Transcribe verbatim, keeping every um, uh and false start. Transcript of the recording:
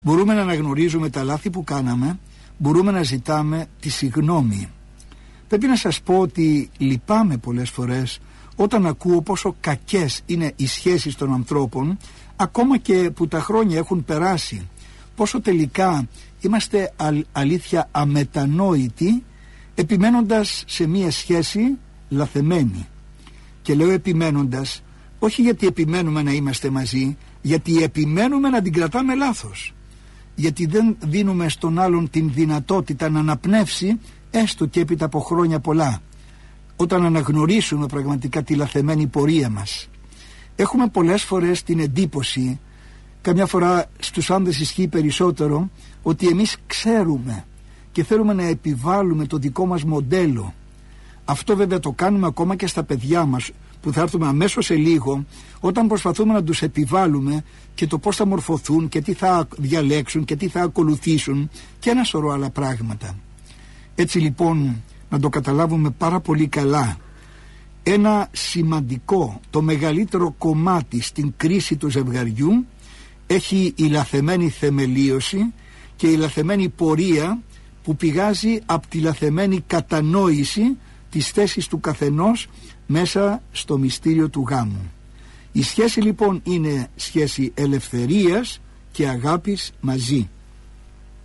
Μπορούμε να αναγνωρίζουμε τα λάθη που κάναμε, μπορούμε να ζητάμε τη συγγνώμη. Πρέπει να σας πω ότι λυπάμαι πολλές φορές όταν ακούω πόσο κακές είναι οι σχέσεις των ανθρώπων, ακόμα και που τα χρόνια έχουν περάσει, πόσο τελικά είμαστε αλ, αλήθεια αμετανόητοι, επιμένοντας σε μία σχέση λαθεμένη. Και λέω επιμένοντας, όχι γιατί επιμένουμε να είμαστε μαζί, γιατί επιμένουμε να την κρατάμε λάθος. Γιατί δεν δίνουμε στον άλλον την δυνατότητα να αναπνεύσει, έστω και έπειτα από χρόνια πολλά, όταν αναγνωρίσουμε πραγματικά τη λαθεμένη πορεία μας. Έχουμε πολλές φορές την εντύπωση, καμιά φορά στους άνδρες ισχύει περισσότερο, ότι εμείς ξέρουμε και θέλουμε να επιβάλλουμε το δικό μας μοντέλο. Αυτό βέβαια το κάνουμε ακόμα και στα παιδιά μας, που θα έρθουμε αμέσως σε λίγο, όταν προσπαθούμε να τους επιβάλλουμε και το πώς θα μορφωθούν και τι θα διαλέξουν και τι θα ακολουθήσουν και ένα σωρό άλλα πράγματα. Έτσι λοιπόν, να το καταλάβουμε πάρα πολύ καλά, ένα σημαντικό, το μεγαλύτερο κομμάτι στην κρίση του ζευγαριού έχει η λαθεμένη θεμελίωση και η λαθεμένη πορεία που πηγάζει από τη λαθεμένη κατανόηση της θέσης του καθενός μέσα στο μυστήριο του γάμου. Η σχέση λοιπόν είναι σχέση ελευθερίας και αγάπης μαζί.